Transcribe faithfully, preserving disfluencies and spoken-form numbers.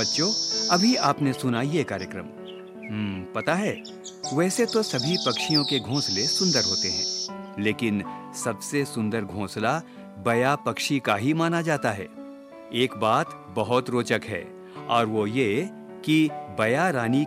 बच्चों, अभी आपने सुना ये कार्यक्रम। हम्म पता है, वैसे तो सभी पक्षियों के घोंसले सुंदर होते हैं, लेकिन सबसे सुंदर घोंसला बया पक्षी का ही माना जाता है। एक बात बहुत रोचक है, और वो ये कि बया रानी